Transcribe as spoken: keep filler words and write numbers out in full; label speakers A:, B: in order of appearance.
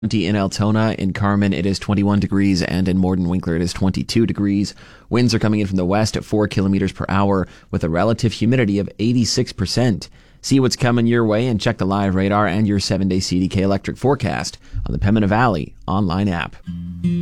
A: In Altona, in Carmen, it is twenty-one degrees, and in Morden Winkler, it is twenty-two degrees. Winds are coming in from the west at four kilometers per hour with a relative humidity of eighty-six percent. See what's coming your way and check the live radar and your seven-day C D K electric forecast on the Pembina Valley online app.